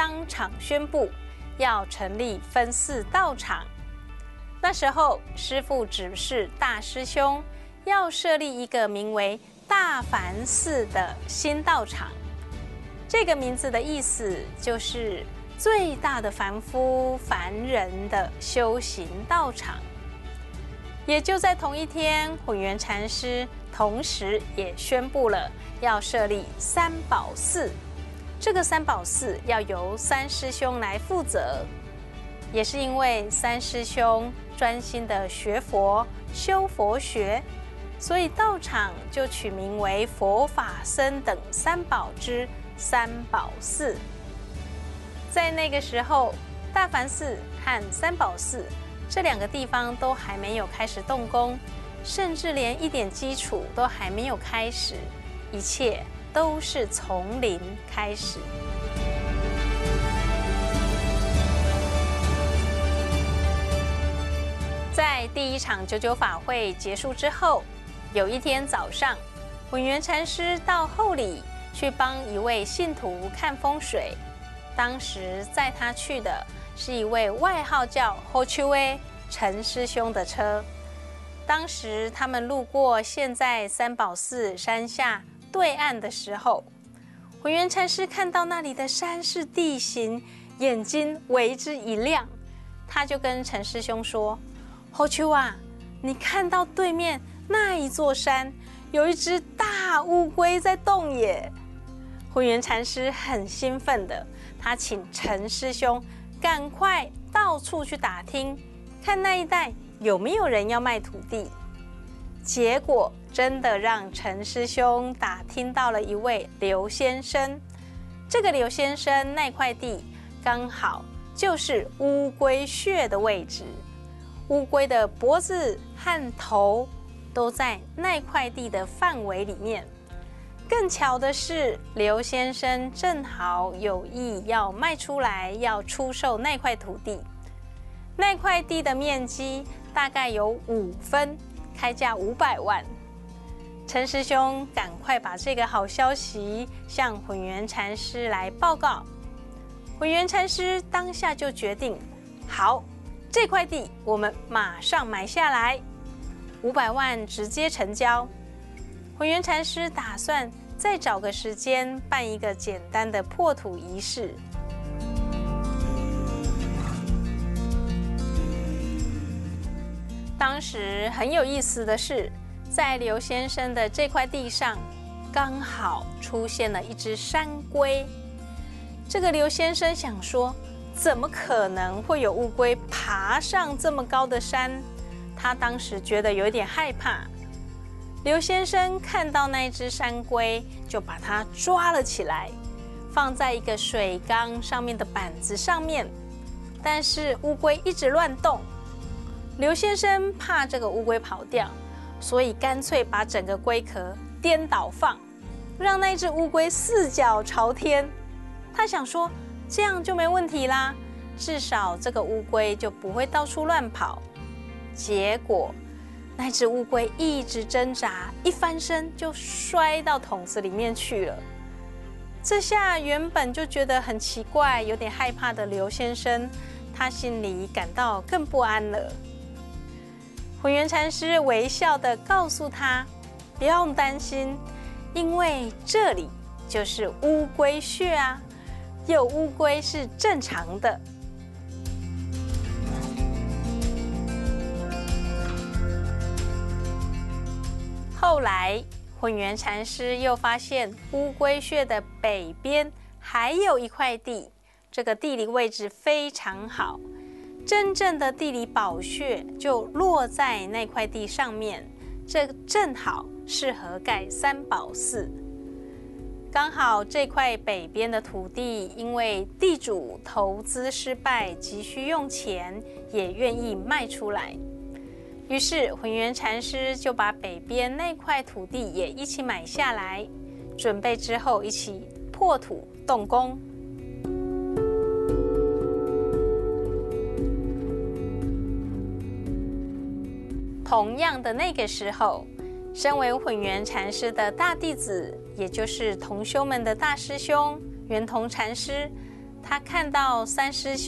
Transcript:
当场宣布要成立分寺道场。那时候，师父指示大师兄要设立一个名为大梵寺的新道场。这个名字的意思就是最大的凡夫凡人的修行道场。也就在同一天，混元禅师同时也宣布了要设立三宝寺。这个三宝寺要由三师兄来负责。也是因为三师兄专心的学佛修佛学，所以道场就取名为佛法僧等三宝之三宝寺。在那个时候，大梵寺和三宝寺这两个地方都还没有开始动工，甚至连一点基础都还没有开始，一切都是从零开始。在第一场九九法会结束之后，有一天早上，混元禅师到后里去帮一位信徒看风水。当时载他去的是一位外号叫后秋威陈师兄的车。当时他们路过现在三宝寺山下对岸的时候，混元禅师看到那里的山势地形，眼睛为之一亮，他就跟陈师兄说：后秋啊，你看到对面那一座山有一只大乌龟在动耶。混元禅师很兴奋的，他请陈师兄赶快到处去打听，看那一带有没有人要卖土地。结果真的让陈师兄打听到了一位刘先生。这个刘先生那块地刚好就是乌龟穴的位置，乌龟的脖子和头都在那块地的范围里面。更巧的是，刘先生正好有意要卖出来，要出售那块土地。那块地的面积大概有5分，开价500万。陈师兄赶快把这个好消息向混元禅师来报告。混元禅师当下就决定，好，这块地我们马上买下来，500万直接成交。混元禅师打算再找个时间办一个简单的破土仪式。当时很有意思的是，在刘先生的这块地上，刚好出现了一只山龟。这个刘先生想说，怎么可能会有乌龟爬上这么高的山？他当时觉得有点害怕。刘先生看到那只山龟，就把它抓了起来，放在一个水缸上面的板子上面。但是乌龟一直乱动，刘先生怕这个乌龟跑掉，所以干脆把整个龟壳颠倒放，让那只乌龟4脚朝天。他想说，这样就没问题啦，至少这个乌龟就不会到处乱跑。结果那只乌龟一直挣扎，一翻身就摔到桶子里面去了。这下原本就觉得很奇怪，有点害怕的刘先生，他心里感到更不安了。混元禅师微笑地告诉他，不用担心，因为这里就是乌龟穴啊，有乌龟是正常的。后来混元禅师又发现乌龟穴的北边还有一块地，这个地理位置非常好，真正的地理宝穴就落在那块地上面，这正好适合盖三宝寺。刚好这块北边的土地，因为地主投资失败，急需用钱，也愿意卖出来。于是混元禅师就把北边那块土地也一起买下来，准备之后一起破土动工。同样的那个时候，身为混元禅师的大弟子，也就是同修们的大师兄圆通禅师， 他看到三师